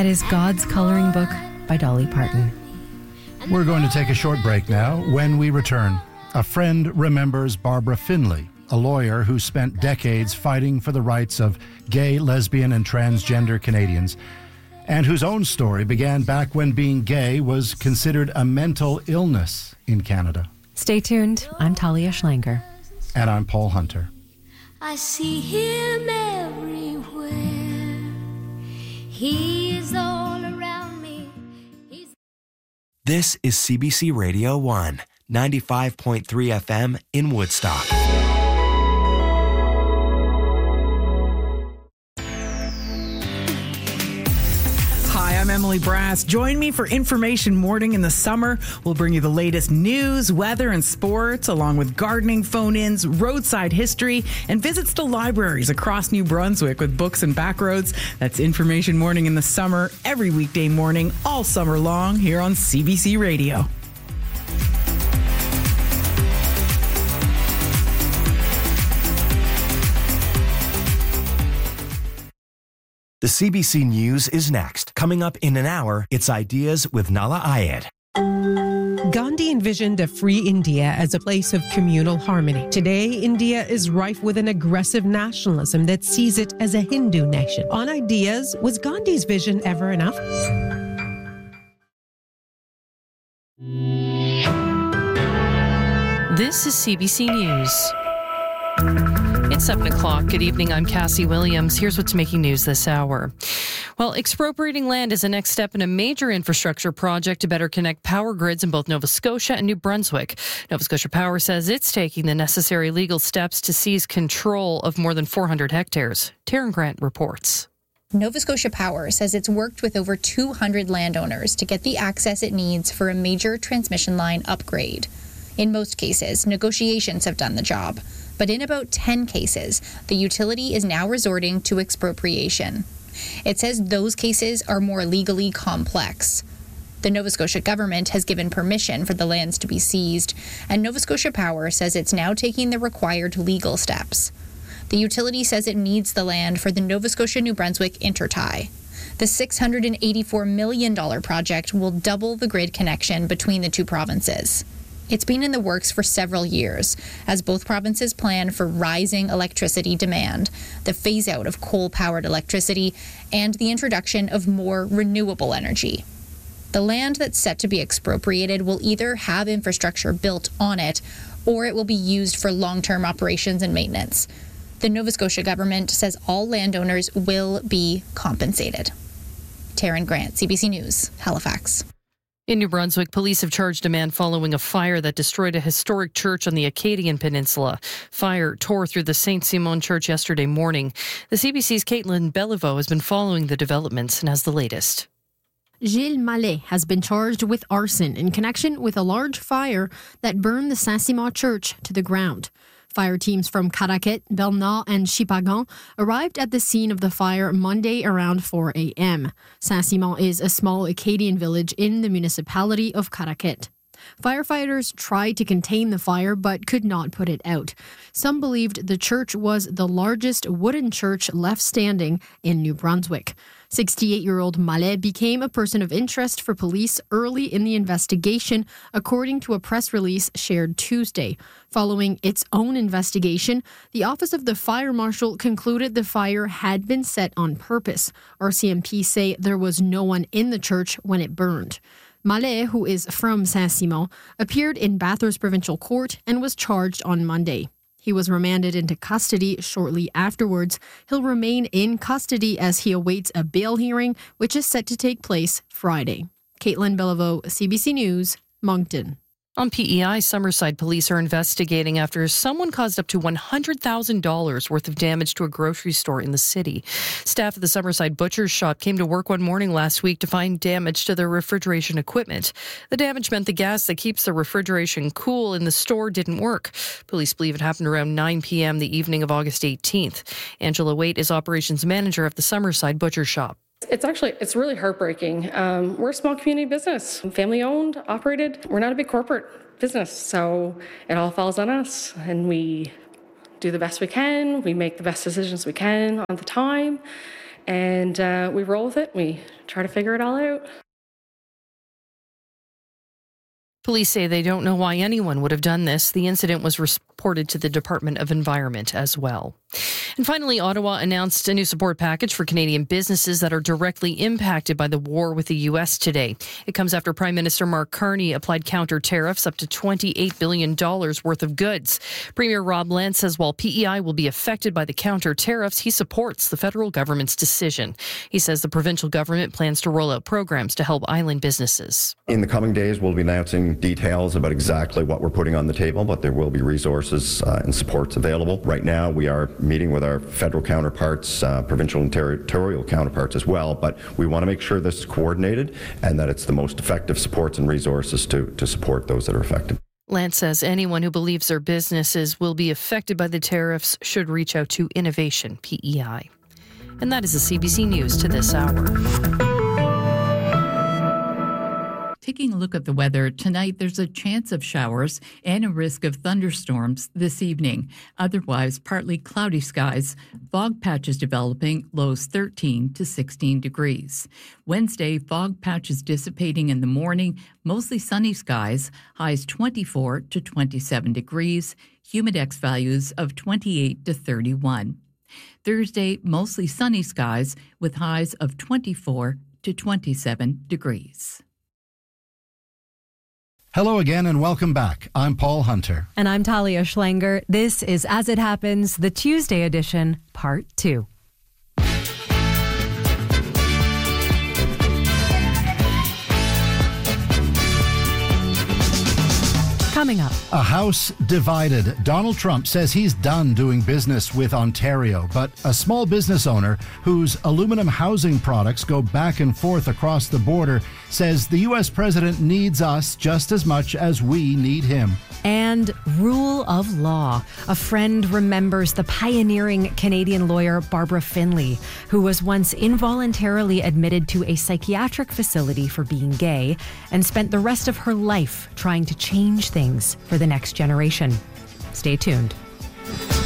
That is God's Coloring Book by Dolly Parton. We're going to take a short break now. When we return, a friend remembers Barbara Finley, a lawyer who spent decades fighting for the rights of gay, lesbian, and transgender Canadians, and whose own story began back when being gay was considered a mental illness in Canada. Stay tuned. I'm Talia Schlanger. And I'm Paul Hunter. I see him everywhere. He's all around me. This is CBC Radio 1, 95.3 FM in Woodstock. Hi, I'm Emily Brass. Join me for Information Morning in the summer. We'll bring you the latest news, weather, and sports, along with gardening phone-ins, roadside history, and visits to libraries across New Brunswick with books and backroads. That's Information Morning in the summer, every weekday morning, all summer long, here on CBC Radio. The CBC News is next. Coming up in an hour, it's Ideas with Nala Ayed. Gandhi envisioned a free India as a place of communal harmony. Today, India is rife with an aggressive nationalism that sees it as a Hindu nation. On Ideas, was Gandhi's vision ever enough? This is CBC News. It's 7 o'clock. Good evening. I'm Cassie Williams. Here's what's making news this hour. Well, expropriating land is a next step in a major infrastructure project to better connect power grids in both Nova Scotia and New Brunswick. Nova Scotia Power says it's taking the necessary legal steps to seize control of more than 400 hectares. Taryn Grant reports. Nova Scotia Power says it's worked with over 200 landowners to get the access it needs for a major transmission line upgrade. In most cases, negotiations have done the job. But in about 10 cases, the utility is now resorting to expropriation. It says those cases are more legally complex. The Nova Scotia government has given permission for the lands to be seized, and Nova Scotia Power says it's now taking the required legal steps. The utility says it needs the land for the Nova Scotia-New Brunswick intertie. The $684 million project will double the grid connection between the two provinces. It's been in the works for several years, as both provinces plan for rising electricity demand, the phase-out of coal-powered electricity, and the introduction of more renewable energy. The land that's set to be expropriated will either have infrastructure built on it, or it will be used for long-term operations and maintenance. The Nova Scotia government says all landowners will be compensated. Taryn Grant, CBC News, Halifax. In New Brunswick, police have charged a man following a fire that destroyed a historic church on the Acadian Peninsula. Fire tore through the Saint Simon Church yesterday morning. The CBC's Caitlin Beliveau has been following the developments and has the latest. Gilles Mallet has been charged with arson in connection with a large fire that burned the Saint-Simon Church to the ground. Fire teams from Caraquet, Bernard and Chipagan arrived at the scene of the fire Monday around 4 a.m. Saint-Simon is a small Acadian village in the municipality of Caraquet. Firefighters tried to contain the fire but could not put it out. Some believed the church was the largest wooden church left standing in New Brunswick. 68-year-old Mallet became a person of interest for police early in the investigation, according to a press release shared Tuesday. Following its own investigation, the Office of the Fire Marshal concluded the fire had been set on purpose. RCMP say there was no one in the church when it burned. Mallet, who is from Saint-Simon, appeared in Bathurst Provincial Court and was charged on Monday. He was remanded into custody shortly afterwards. He'll remain in custody as he awaits a bail hearing, which is set to take place Friday. Caitlin Beliveau, CBC News, Moncton. On PEI, Summerside police are investigating after someone caused up to $100,000 worth of damage to a grocery store in the city. Staff at the Summerside Butcher's Shop came to work one morning last week to find damage to their refrigeration equipment. The damage meant the gas that keeps the refrigeration cool in the store didn't work. Police believe it happened around 9 p.m. the evening of August 18th. Angela Waite is operations manager of the Summerside Butcher's Shop. It's really heartbreaking. We're a small community business, family owned, operated. We're not a big corporate business, so it all falls on us, and we do the best we can. We make the best decisions we can on the time, and we roll with it. We try to figure it all out. Police say they don't know why anyone would have done this. The incident was reported to the Department of Environment as well. And finally, Ottawa announced a new support package for Canadian businesses that are directly impacted by the war with the U.S. today. It comes after Prime Minister Mark Carney applied counter tariffs up to $28 billion worth of goods. Premier Rob Lance says while PEI will be affected by the counter tariffs, he supports the federal government's decision. He says the provincial government plans to roll out programs to help island businesses. In the coming days, we'll be announcing details about exactly what we're putting on the table, but there will be resources and supports available. Right now, we are meeting with our federal counterparts, provincial and territorial counterparts as well, but we want to make sure this is coordinated and that it's the most effective supports and resources to support those that are affected. Lance says anyone who believes their businesses will be affected by the tariffs should reach out to Innovation PEI. And that is the CBC News to this hour. Taking a look at the weather, tonight there's a chance of showers and a risk of thunderstorms this evening. Otherwise, partly cloudy skies, fog patches developing, lows 13 to 16 degrees. Wednesday, fog patches dissipating in the morning, mostly sunny skies, highs 24 to 27 degrees, humidex values of 28 to 31. Thursday, mostly sunny skies with highs of 24 to 27 degrees. Hello again and welcome back. I'm Paul Hunter. And I'm Talia Schlanger. This is As It Happens, the Tuesday edition, Part 2. Coming up. A House divided. Donald Trump says he's done doing business with Ontario, but a small business owner whose aluminum housing products go back and forth across the border says the U.S. president needs us just as much as we need him. And rule of law. A friend remembers the pioneering Canadian lawyer Barbara Finley, who was once involuntarily admitted to a psychiatric facility for being gay and spent the rest of her life trying to change things for the next generation. Stay tuned.